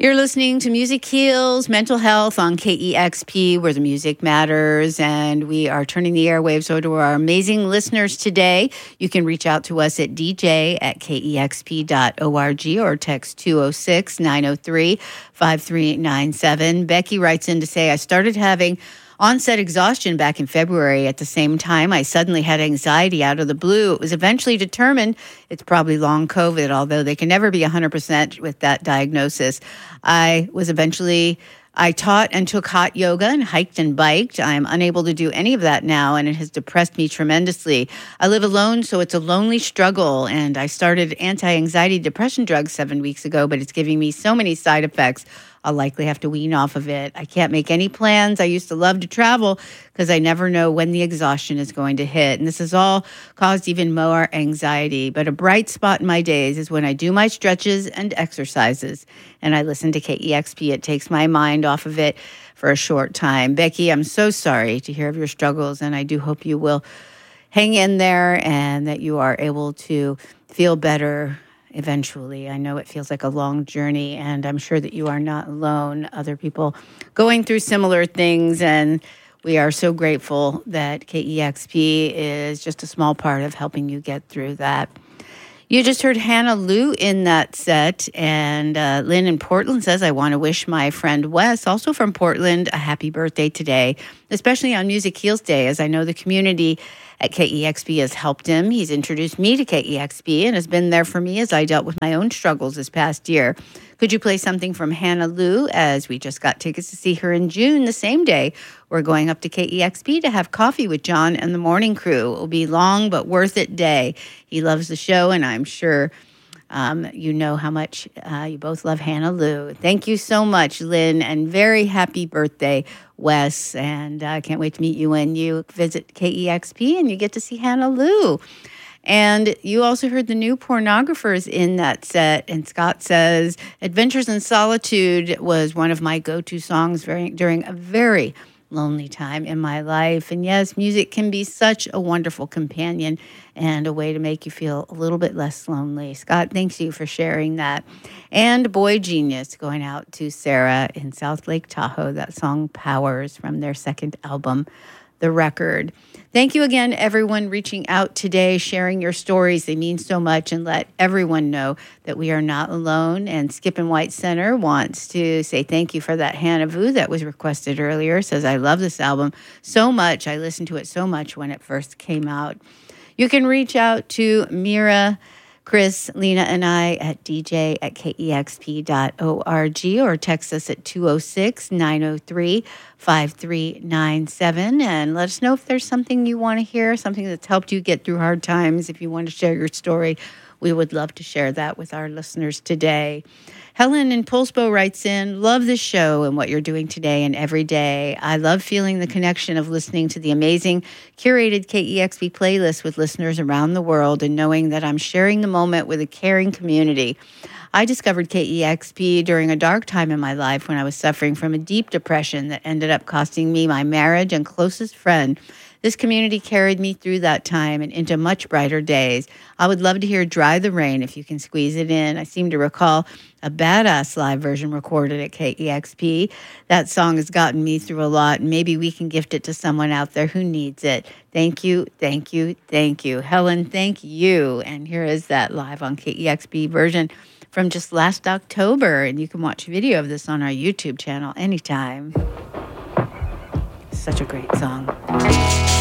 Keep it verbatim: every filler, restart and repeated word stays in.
You're listening to Music Heals Mental Health on K E X P, where the music matters, and we are turning the airwaves over to our amazing listeners today. You can reach out to us at d j at k e x p dot org or text two oh six, nine oh three, five three nine seven. Becky writes in to say, I started having onset exhaustion back in February. At the same time, I suddenly had anxiety out of the blue. It was eventually determined it's probably long COVID, although they can never be one hundred percent with that diagnosis. I was eventually, I taught and took hot yoga and hiked and biked. I'm unable to do any of that now, and it has depressed me tremendously. I live alone, so it's a lonely struggle, and I started anti-anxiety depression drugs seven weeks ago, but it's giving me so many side effects. I'll likely have to wean off of it. I can't make any plans. I used to love to travel because I never know when the exhaustion is going to hit. And this has all caused even more anxiety. But a bright spot in my days is when I do my stretches and exercises and I listen to K E X P. It takes my mind off of it for a short time. Becky, I'm so sorry to hear of your struggles, and I do hope you will hang in there and that you are able to feel better eventually. I know it feels like a long journey, and I'm sure that you are not alone. Other people going through similar things, and we are so grateful that K E X P is just a small part of helping you get through that. You just heard Hannah Lou in that set, and uh, Lynn in Portland says, I want to wish my friend Wes, also from Portland, a happy birthday today, especially on Music Heals Day, as I know the community at K E X P has helped him. He's introduced me to K E X P and has been there for me as I dealt with my own struggles this past year. Could you play something from Hannah Lou, as we just got tickets to see her in June, the same day we're going up to K E X P to have coffee with John and the morning crew. It will be long but worth it day. He loves the show, and I'm sure um, you know how much uh, you both love Hannah Lou. Thank you so much, Lynn, and very happy birthday, Wes. And I uh, can't wait to meet you when you visit K E X P and you get to see Hannah Lou. And you also heard the New Pornographers in that set. And Scott says, Adventures in Solitude was one of my go-to songs very, during a very lonely time in my life. And yes, music can be such a wonderful companion and a way to make you feel a little bit less lonely. Scott, thanks you for sharing that. And Boy Genius, going out to Sarah in South Lake Tahoe. That song Powers from their second album, The Record. Thank you again, everyone, reaching out today, sharing your stories. They mean so much, and let everyone know that we are not alone. And Skip and White Center wants to say thank you for that Hannah Vu that was requested earlier. Says, I love this album so much. I listened to it so much when it first came out. You can reach out to Mira, Chris, Lena, and I at d j at k e x p dot org or text us at two oh six, nine oh three, five three nine seven and let us know if there's something you want to hear, something that's helped you get through hard times. If you want to share your story, we would love to share that with our listeners today. Helen in Pulsbo writes in, love this show and what you're doing today and every day. I love feeling the connection of listening to the amazing curated K E X P playlist with listeners around the world and knowing that I'm sharing the moment with a caring community. I discovered K E X P during a dark time in my life when I was suffering from a deep depression that ended up costing me my marriage and closest friend. This community carried me through that time and into much brighter days. I would love to hear Dry the Rain if you can squeeze it in. I seem to recall a badass live version recorded at K E X P. That song has gotten me through a lot, and maybe we can gift it to someone out there who needs it. Thank you, thank you, thank you. Helen, thank you. And here is that live on K E X P version from just last October, and you can watch a video of this on our YouTube channel anytime. Such a great song.